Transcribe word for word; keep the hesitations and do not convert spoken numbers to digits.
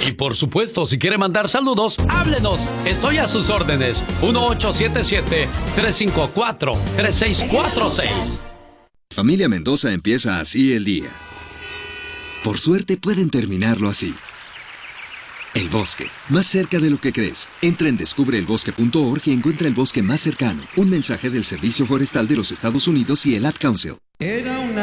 Y por supuesto, si quiere mandar saludos, háblenos. Estoy a sus órdenes. uno ocho siete siete, tres cinco cuatro, tres seis cuatro seis. Familia Mendoza empieza así el día. Por suerte pueden terminarlo así. El bosque, más cerca de lo que crees. Entra en descubre el bosque punto org y encuentra el bosque más cercano. Un mensaje del Servicio Forestal de los Estados Unidos y el Ad Council. Era una